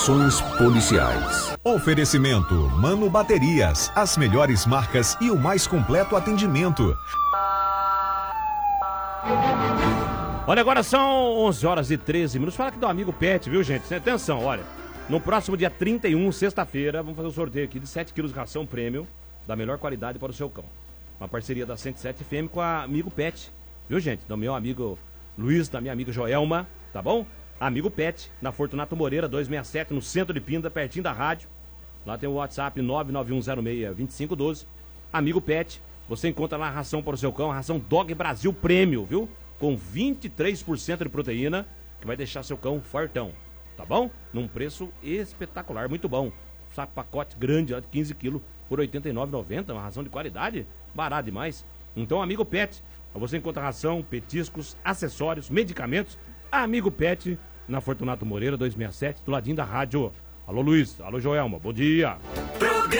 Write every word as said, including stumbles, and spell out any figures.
Ações policiais. Oferecimento Mano Baterias, as melhores marcas e o mais completo atendimento. Olha, agora são onze horas e treze minutos. Fala aqui do amigo Pet, viu, gente? Atenção, olha. No próximo dia trinta e um, sexta-feira, vamos fazer um sorteio aqui de sete quilos de ração prêmio da melhor qualidade para o seu cão. Uma parceria da cento e sete F M com a Amigo Pet, viu, gente? Do meu amigo Luiz, da minha amiga Joelma, tá bom? Amigo Pet, na Fortunato Moreira, duzentos e sessenta e sete, no centro de Pinda, pertinho da rádio. Lá tem o WhatsApp nove nove um zero seis dois cinco um dois. Amigo Pet, você encontra lá a ração para o seu cão, a ração Dog Brasil Prêmio, viu? Com vinte e três por cento de proteína, que vai deixar seu cão fortão, tá bom? Num preço espetacular, muito bom. Saco pacote grande, ó, de quinze quilos, por oitenta e nove reais e noventa centavos, uma ração de qualidade, barato demais. Então, Amigo Pet, você encontra ração, petiscos, acessórios, medicamentos. Amigo Pet, na Fortunato Moreira, duzentos e sessenta e sete, do ladinho da rádio. Alô, Luiz. Alô, Joelma. Bom dia.